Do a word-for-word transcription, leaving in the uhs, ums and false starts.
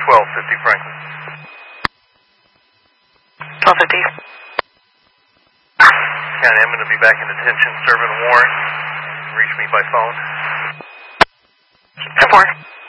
twelve fifty Franklin. twelve fifty. County, I'm going to be back in detention serving a warrant. You can reach me by phone. ten four.